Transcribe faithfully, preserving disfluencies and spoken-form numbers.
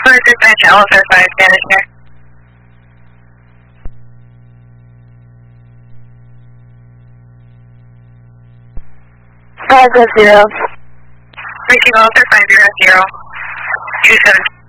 four three five to Alpha five, Spanish here. five zero. Reaching Alpha five zero zero two seven.